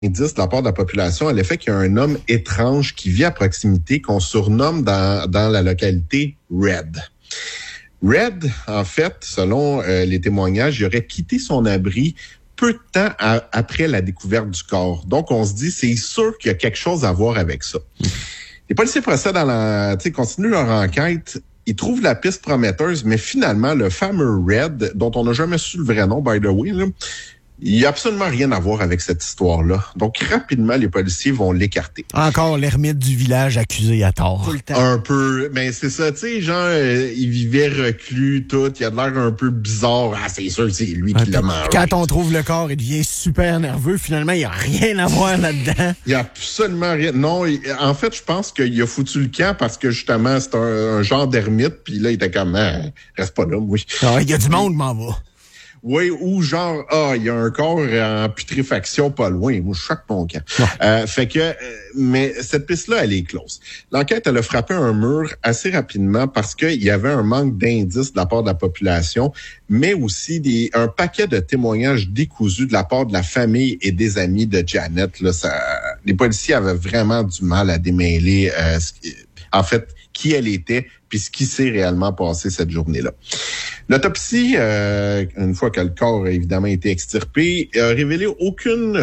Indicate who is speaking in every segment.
Speaker 1: indices de la part de la population à l'effet qu'il y a un homme étrange qui vit à proximité, qu'on surnomme dans la localité Red. Red, en fait, selon les témoignages, il aurait quitté son abri peu de temps après la découverte du corps. Donc, on se dit, c'est sûr qu'il y a quelque chose à voir avec ça. Les policiers procèdent continuent leur enquête. Ils trouvent la piste prometteuse, mais finalement, le fameux Red, dont on n'a jamais su le vrai nom, by the way, là, il n'y a absolument rien à voir avec cette histoire-là. Donc, rapidement, les policiers vont l'écarter.
Speaker 2: Encore l'ermite du village accusé à tort. Tout le temps.
Speaker 1: Un peu. Mais c'est ça, tu sais, genre, il vivait reclus, tout. Il a de l'air un peu bizarre. Ah, c'est sûr que c'est lui qui l'a mangé.
Speaker 2: Quand on trouve le corps, il devient super nerveux. Finalement, il n'y a rien à voir là-dedans.
Speaker 1: Il n'y a absolument rien. Non, en fait, je pense qu'il a foutu le camp parce que, justement, c'est un genre d'ermite. Puis là, il était comme, reste pas là, oui.
Speaker 2: Il y a du monde, m'en va.
Speaker 1: Oui, ou genre, il y a un corps en putréfaction pas loin. Moi, je choque mon camp. Mais cette piste-là, elle est close. L'enquête, elle a frappé un mur assez rapidement parce qu'il y avait un manque d'indices de la part de la population, mais aussi un paquet de témoignages décousus de la part de la famille et des amis de Janet. Là, les policiers avaient vraiment du mal à démêler, qui elle était, puis ce qui s'est réellement passé cette journée-là. L'autopsie, une fois que le corps a évidemment été extirpé, a révélé aucune,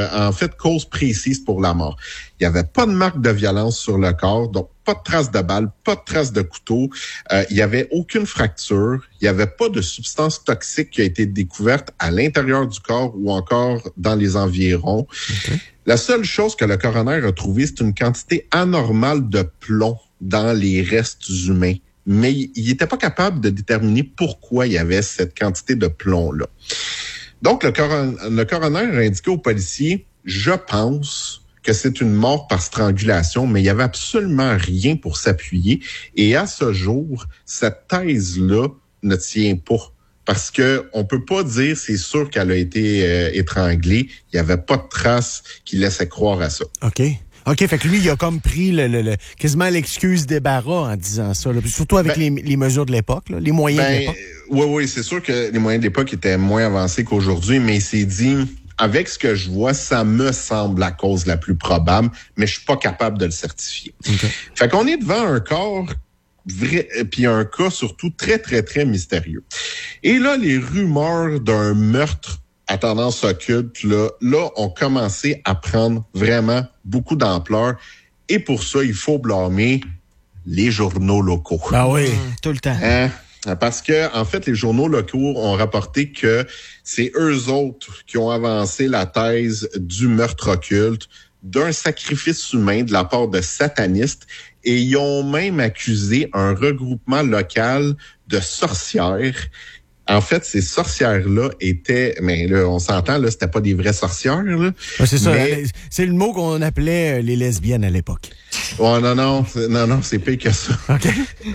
Speaker 1: cause précise pour la mort. Il n'y avait pas de marque de violence sur le corps, donc pas de traces de balles, pas de traces de couteau. Il n'y avait aucune fracture. Il n'y avait pas de substance toxique qui a été découverte à l'intérieur du corps ou encore dans les environs. Okay. La seule chose que le coroner a trouvée, c'est une quantité anormale de plomb dans les restes humains. Mais il n'était pas capable de déterminer pourquoi il y avait cette quantité de plomb-là. Donc, le coroner a indiqué aux policiers, je pense que c'est une mort par strangulation, mais il n'y avait absolument rien pour s'appuyer. Et à ce jour, cette thèse-là ne tient pas. Parce que on peut pas dire c'est sûr qu'elle a été étranglée. Il n'y avait pas de traces qui laissaient croire à ça.
Speaker 2: OK, fait que lui, il a comme pris quasiment l'excuse débarras en disant ça. Là. Surtout avec les mesures de l'époque, là, les moyens de l'époque.
Speaker 1: Oui, c'est sûr que les moyens de l'époque étaient moins avancés qu'aujourd'hui, mais il s'est dit, avec ce que je vois, ça me semble la cause la plus probable, mais je suis pas capable de le certifier. Okay. Fait qu'on est devant un corps vrai, puis un cas surtout très, très, très mystérieux. Et là, les rumeurs d'un meurtre à tendance occulte, là, ont commencé à prendre vraiment beaucoup d'ampleur. Et pour ça, il faut blâmer les journaux locaux.
Speaker 2: Ah oui, tout le temps.
Speaker 1: Parce que, en fait, les journaux locaux ont rapporté que c'est eux autres qui ont avancé la thèse du meurtre occulte, d'un sacrifice humain de la part de satanistes, et ils ont même accusé un regroupement local de sorcières. En fait, ces sorcières-là étaient, mais là, on s'entend, là, c'était pas des vraies sorcières, là.
Speaker 2: C'est ça, c'est le mot qu'on appelait les lesbiennes à l'époque.
Speaker 1: Oh, non, c'est pire que ça.
Speaker 2: OK.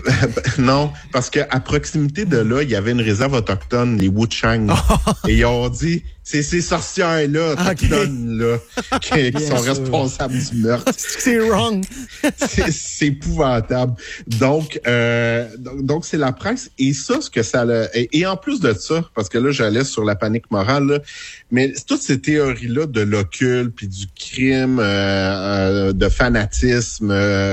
Speaker 1: Non, parce qu'à proximité de là, il y avait une réserve autochtone, les Wuchang. Et ils ont dit, c'est ces sorcières-là, autochtones, là, qui sont responsables du meurtre.
Speaker 2: C'est wrong.
Speaker 1: c'est épouvantable. Donc, c'est la presse. Et ça, ce que ça et en plus de ça, parce que là, j'allais sur la panique morale, là, mais toutes ces théories-là de l'occulte, puis du crime, de fanatisme,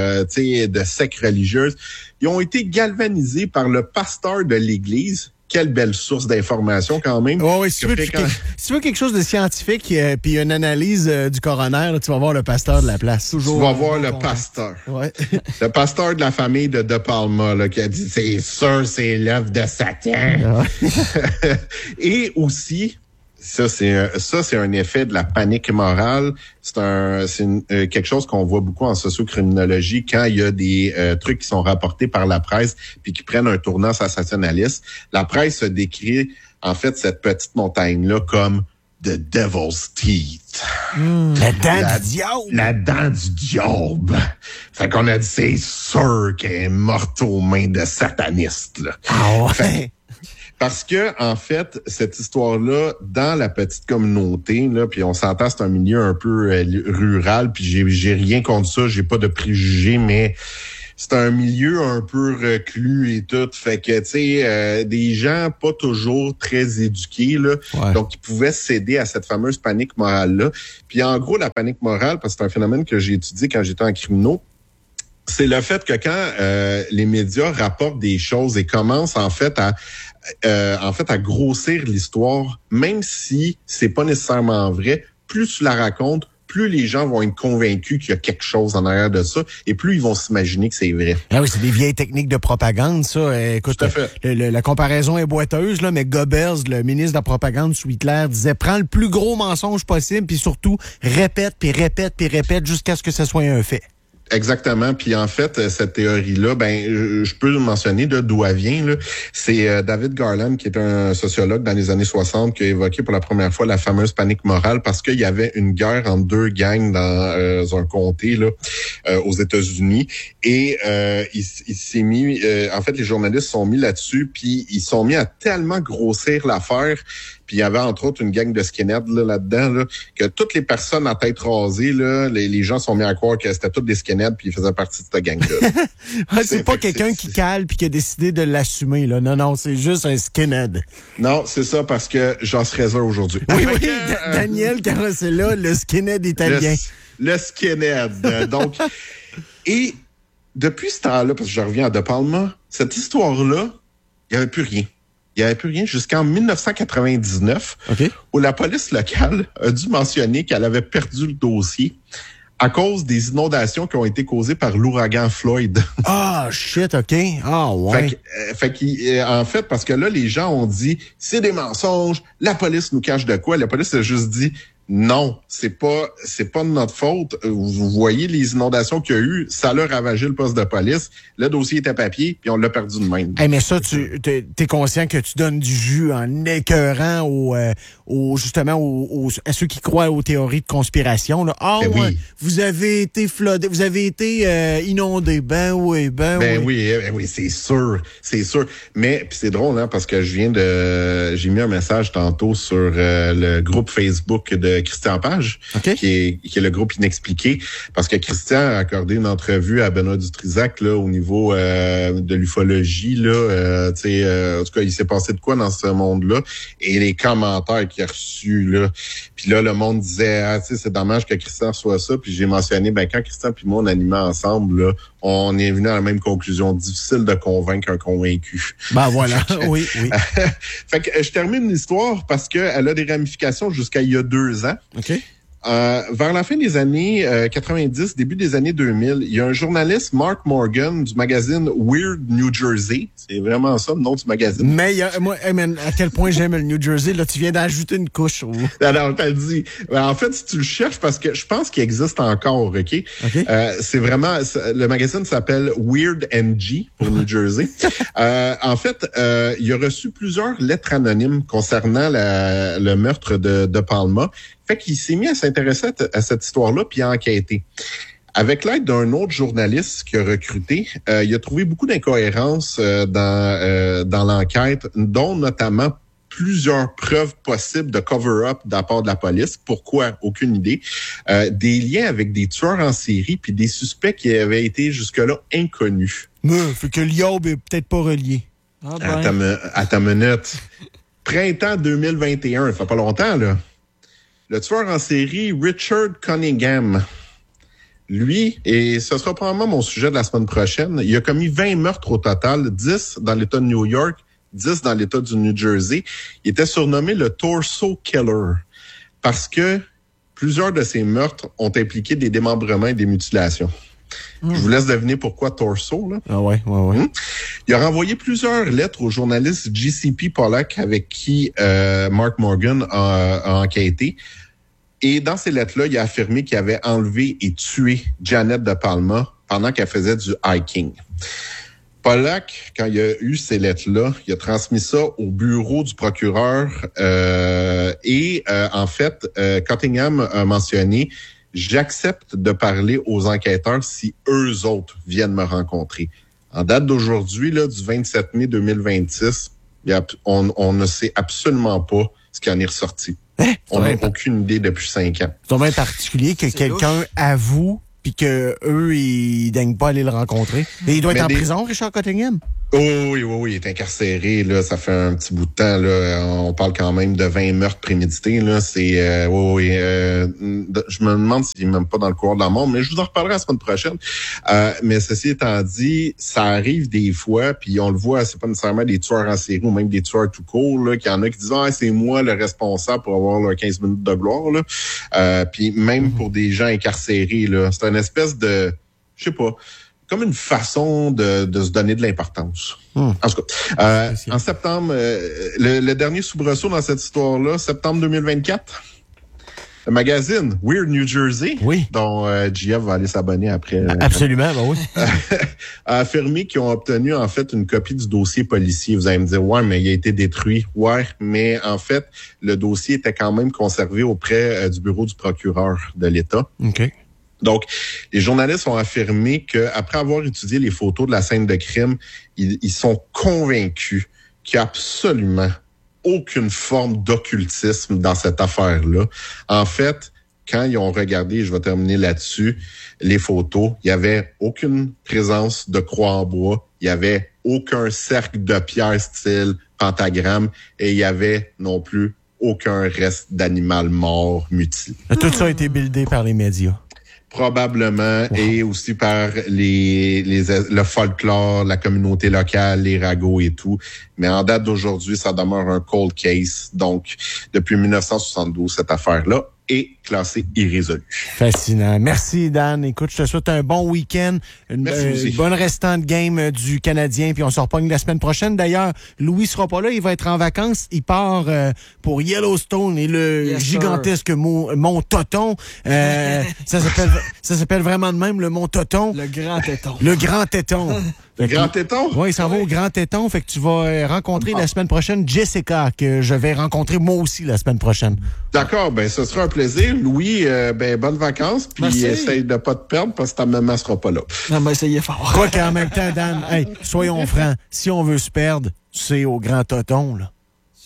Speaker 1: de secte religieuse, ils ont été galvanisés par le pasteur de l'Église. Quelle belle source d'information quand même.
Speaker 2: Oui, si tu veux quelque chose de scientifique puis une analyse du coroner, là, tu vas voir le pasteur de la place.
Speaker 1: Toujours. Tu vas voir le pasteur.
Speaker 2: Ouais.
Speaker 1: Le pasteur de la famille de Palma là, qui a dit c'est sûr, c'est l'œuvre de Satan. Et aussi, ça c'est un effet de la panique morale. C'est quelque chose qu'on voit beaucoup en sociocriminologie quand il y a des trucs qui sont rapportés par la presse puis qui prennent un tournant sensationnaliste. La presse décrit en fait cette petite montagne là comme The Devil's Teeth.
Speaker 2: La dent du diable.
Speaker 1: La dent du diable. Fait qu'on a dit c'est sûr qu'elle est morte aux mains de satanistes là.
Speaker 2: Ah ouais.
Speaker 1: Parce que, en fait, cette histoire-là, dans la petite communauté, là, puis on s'entend, c'est un milieu un peu rural, puis j'ai rien contre ça, j'ai pas de préjugés, mais c'est un milieu un peu reclus et tout. Fait que, tu sais, des gens pas toujours très éduqués, là.
Speaker 2: Ouais.
Speaker 1: Donc, ils pouvaient céder à cette fameuse panique morale-là. Puis, en gros, la panique morale, parce que c'est un phénomène que j'ai étudié quand j'étais en criminaux, c'est le fait que quand les médias rapportent des choses et commencent, en fait, à grossir l'histoire, même si c'est pas nécessairement vrai, plus tu la racontes, plus les gens vont être convaincus qu'il y a quelque chose en arrière de ça, et plus ils vont s'imaginer que c'est vrai.
Speaker 2: Ah oui, c'est des vieilles techniques de propagande, ça. Écoute,
Speaker 1: Tout à fait.
Speaker 2: La comparaison est boiteuse, là, mais Goebbels, le ministre de la propagande sous Hitler, disait « Prends le plus gros mensonge possible, puis surtout, répète, puis répète, puis répète, jusqu'à ce que ce soit un fait. »
Speaker 1: Exactement. Puis en fait, cette théorie-là, je peux mentionner d'où elle vient. Là. C'est David Garland, qui est un sociologue dans les années 60, qui a évoqué pour la première fois la fameuse panique morale parce qu'il y avait une guerre entre deux gangs dans un comté là, aux États-Unis. Et il s'est mis, en fait, les journalistes sont mis là-dessus, puis ils sont mis à tellement grossir l'affaire. Puis il y avait entre autres une gang de skinheads là-dedans, là, que toutes les personnes à tête rasée, là, les gens sont mis à croire que c'était toutes des skinheads puis ils faisaient partie de cette gang-là.
Speaker 2: C'est pas quelqu'un qui cale puis qui a décidé de l'assumer, là. Non, c'est juste un skinhead.
Speaker 1: Non, c'est ça, parce que j'en serais là aujourd'hui.
Speaker 2: Oui, Daniel Carosella, le skinhead italien.
Speaker 1: Le skinhead. Donc, et depuis ce temps-là, parce que je reviens à De Palma, cette histoire-là, il n'y avait plus rien. Il n'y avait plus rien jusqu'en 1999, où la police locale a dû mentionner qu'elle avait perdu le dossier à cause des inondations qui ont été causées par l'ouragan Floyd.
Speaker 2: Ah, shit, OK. Ah, ouais.
Speaker 1: En fait, parce que là, les gens ont dit, c'est des mensonges, la police nous cache de quoi? La police a juste dit, non, c'est pas de notre faute. Vous voyez les inondations qu'il y a eu, ça l'a ravagé le poste de police. Le dossier était papier, puis on l'a perdu de même.
Speaker 2: Hey, mais ça, t'es conscient que tu donnes du jus en écœurant à ceux qui croient aux théories de conspiration, là. Ah, ouais,
Speaker 1: oui.
Speaker 2: Vous avez été floodé, vous avez été inondé. Ben oui,
Speaker 1: oui, c'est sûr. Mais puis c'est drôle, hein, parce que j'ai mis un message tantôt sur le groupe Facebook de Christian Page, qui est le groupe Inexpliqué, parce que Christian a accordé une entrevue à Benoît Dutrisac là au niveau de l'ufologie là, en tout cas il s'est passé de quoi dans ce monde-là et les commentaires qu'il a reçus là. Puis là le monde disait c'est dommage que Christian soit ça, puis j'ai mentionné quand Christian puis moi on animait ensemble là, on est venu à la même conclusion, difficile de convaincre un convaincu.
Speaker 2: Ben voilà, oui.
Speaker 1: Fait que je termine l'histoire parce que elle a des ramifications jusqu'à il y a 2 ans.
Speaker 2: OK.
Speaker 1: Vers la fin des années 90, début des années 2000, il y a un journaliste, Mark Morgan, du magazine Weird New Jersey. C'est vraiment ça, le nom du magazine.
Speaker 2: Mais moi, à quel point j'aime le New Jersey, là, tu viens d'ajouter une couche.
Speaker 1: Alors, t'as dit. En fait, si tu le cherches, parce que je pense qu'il existe encore, OK? C'est vraiment, le magazine s'appelle Weird NG pour New Jersey. En fait, il a reçu plusieurs lettres anonymes concernant le meurtre de Palma. Fait qu'il s'est mis à s'intéresser à cette histoire-là puis à enquêter. Avec l'aide d'un autre journaliste qu'il a recruté, il a trouvé beaucoup d'incohérences dans l'enquête, dont notamment plusieurs preuves possibles de cover-up de la part de la police. Pourquoi? Aucune idée. Des liens avec des tueurs en série puis des suspects qui avaient été jusque-là inconnus.
Speaker 2: Fait que l'IOB est peut-être pas relié.
Speaker 1: À ta minute. Printemps 2021, ça fait pas longtemps, là. Le tueur en série Richard Cunningham, lui, et ce sera probablement mon sujet de la semaine prochaine, il a commis 20 meurtres au total, 10 dans l'État de New York, 10 dans l'État du New Jersey. Il était surnommé le Torso Killer parce que plusieurs de ces meurtres ont impliqué des démembrements et des mutilations. Je vous laisse deviner pourquoi torso, là.
Speaker 2: Ah ouais.
Speaker 1: Il a renvoyé plusieurs lettres au journaliste JCP Pollack avec qui Mark Morgan a enquêté. Et dans ces lettres-là, il a affirmé qu'il avait enlevé et tué Janet De Palma pendant qu'elle faisait du hiking. Pollack, quand il a eu ces lettres-là, il a transmis ça au bureau du procureur en fait, Cunningham a mentionné « J'accepte de parler aux enquêteurs si eux autres viennent me rencontrer ». En date d'aujourd'hui, là, du 27 mai 2026, on ne sait absolument pas ce qui en est ressorti. On n'a aucune idée depuis 5 ans.
Speaker 2: C'est bien particulier que quelqu'un avoue puis que eux, ils daignent pas aller le rencontrer. Et il doit être en prison, Richard Cottingham?
Speaker 1: Oui, il est incarcéré, là, ça fait un petit bout de temps, là. On parle quand même de 20 meurtres prémédités, là. C'est, je me demande s'il est même pas dans le couloir de la mort, mais je vous en reparlerai la semaine prochaine. Mais ceci étant dit, ça arrive des fois, puis on le voit, c'est pas nécessairement des tueurs en série ou même des tueurs tout court, là, qu'il y en a qui disent, c'est moi le responsable pour avoir là, 15 minutes de gloire, là. Puis même pour des gens incarcérés, là, c'est une espèce de, je sais pas, comme une façon de se donner de l'importance. En tout cas, en septembre, le dernier soubresaut dans cette histoire-là, septembre 2024, le magazine Weird New Jersey, dont GF va aller s'abonner après.
Speaker 2: Absolument, oui.
Speaker 1: A affirmé qu'ils ont obtenu en fait une copie du dossier policier. Vous allez me dire, mais il a été détruit. Ouais, mais en fait, le dossier était quand même conservé auprès du bureau du procureur de l'État.
Speaker 2: OK.
Speaker 1: Donc, les journalistes ont affirmé qu'après avoir étudié les photos de la scène de crime, ils sont convaincus qu'il n'y a absolument aucune forme d'occultisme dans cette affaire-là. En fait, quand ils ont regardé, je vais terminer là-dessus, les photos, il n'y avait aucune présence de croix en bois, il n'y avait aucun cercle de pierre style pentagramme et il n'y avait non plus aucun reste d'animal mort mutilé.
Speaker 2: Tout ça a été buildé par les médias.
Speaker 1: Probablement, et aussi par le folklore, la communauté locale, les ragots et tout. Mais en date d'aujourd'hui, ça demeure un cold case. Donc, depuis 1972, cette affaire-là est classée irrésolue.
Speaker 2: Fascinant. Merci, Dan. Écoute, je te souhaite un bon week-end, une bonne restante game du Canadien, puis on se repogne la semaine prochaine. D'ailleurs, Louis sera pas là, il va être en vacances. Il part pour Yellowstone et le gigantesque mont Toton. Ça s'appelle vraiment de même, le mont Toton.
Speaker 3: Le Grand Téton.
Speaker 2: Le Grand Téton.
Speaker 1: Le Grand Téton?
Speaker 2: Oui, il s'en va au Grand Téton. Fait que tu vas rencontrer la semaine prochaine Jessica, que je vais rencontrer moi aussi la semaine prochaine.
Speaker 1: D'accord, ce sera un plaisir. Louis, bonnes vacances, puis essaye de pas te perdre parce que ta maman sera pas là.
Speaker 3: On va essayer fort.
Speaker 2: Quoi qu'en même temps, Dan, soyons francs, si on veut se perdre, c'est au Grand Toton, là.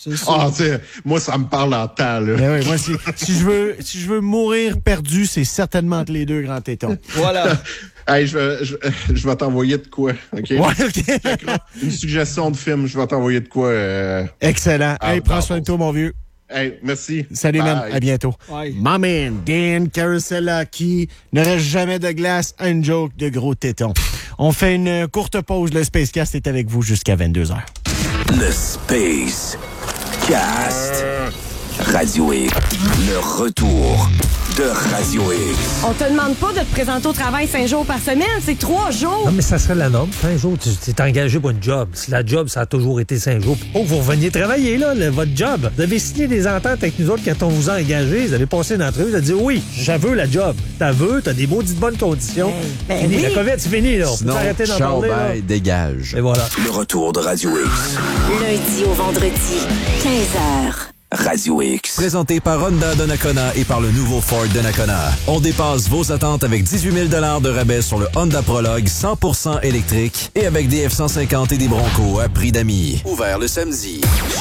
Speaker 1: Moi, ça me parle en temps, là.
Speaker 2: Ben oui, moi, si je veux mourir perdu, c'est certainement entre les deux Grands Tétons.
Speaker 3: Voilà.
Speaker 1: Je vais t'envoyer de quoi, OK?
Speaker 2: Ouais, OK.
Speaker 1: Une suggestion de film, je vais t'envoyer de quoi.
Speaker 2: Excellent. Prends soin de toi, mon vieux.
Speaker 1: Merci.
Speaker 2: Salut, man. À bientôt.
Speaker 3: Bye.
Speaker 2: My man, Dan Carosella, qui ne reste jamais de glace, un joke de gros tétons. On fait une courte pause. Le Spacecast est avec vous jusqu'à 22h.
Speaker 4: Le Space Cast. Radio X. Le retour de Radio X.
Speaker 5: On te demande pas de te présenter au travail 5 jours par semaine, c'est 3 jours.
Speaker 6: Non, mais ça serait la norme. 5 jours, tu t'es engagé pour une job. Si la job, ça a toujours été 5 jours. Oh, vous reveniez travailler, là, votre job. Vous avez signé des ententes avec nous autres quand on vous a engagé. Vous avez passé une entrevue, vous avez dit oui, j'avoue la job. T'as des maudites bonnes conditions. Fini. La COVID, c'est fini, là. On peut arrêter d'en parler, là.
Speaker 7: Dégage.
Speaker 6: Et voilà.
Speaker 4: Le retour de Radio X.
Speaker 5: Lundi au vendredi, 15h.
Speaker 4: Radio X.
Speaker 7: Présenté par Honda Donnacona et par le nouveau Ford Donnacona. On dépasse vos attentes avec 18 000 $ de rabais sur le Honda Prologue 100% électrique et avec des F-150 et des Broncos à prix d'amis. Ouvert le samedi.